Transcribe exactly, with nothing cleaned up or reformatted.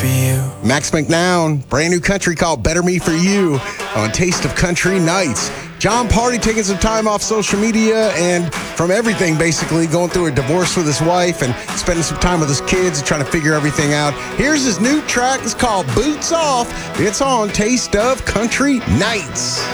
for you. Max McNown, brand new country called Better Me For You on Taste of Country Nights. Jon Pardi taking some time off social media and from everything, basically, going through a divorce with his wife and spending some time with his kids and trying to figure everything out. Here's his new track. It's called Boots Off. It's on Taste of Country Nights.